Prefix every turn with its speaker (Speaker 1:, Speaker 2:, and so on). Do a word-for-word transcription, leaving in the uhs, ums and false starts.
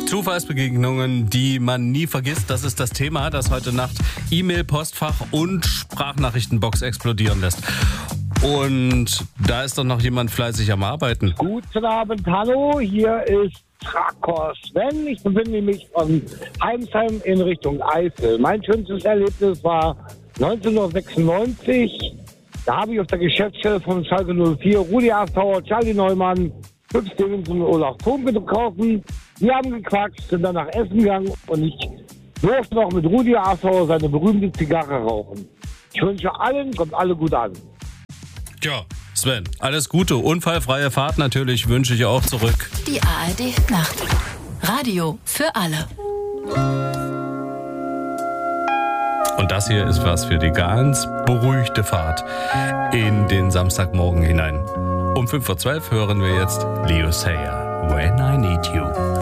Speaker 1: Zufallsbegegnungen, die man nie vergisst, das ist das Thema, das heute Nacht E-Mail, Postfach und Sprachnachrichtenbox explodieren lässt. Und da ist doch noch jemand fleißig am Arbeiten.
Speaker 2: Guten Abend, hallo, hier ist Trakor Sven. Ich befinde mich von Heimsheim in Richtung Eifel. Mein schönstes Erlebnis war neunzehnhundertsechsundneunzig. Da habe ich auf der Geschäftsstelle von Schalke null vier Rudi Assauer, Charlie Neumann, Hübsch Stevenson und Olaf Thom getroffen. Die haben gequatscht, sind dann nach Essen gegangen und ich durfte noch mit Rudi Assauer seine berühmte Zigarre rauchen. Ich wünsche allen, kommt alle gut an.
Speaker 1: Tja, Sven, alles Gute, unfallfreie Fahrt natürlich wünsche ich auch zurück.
Speaker 3: Die A R D Nacht. Radio für alle.
Speaker 1: Und das hier ist was für die ganz beruhigte Fahrt in den Samstagmorgen hinein. Um fünf Uhr zwölf hören wir jetzt Leo Sayer, When I Need You.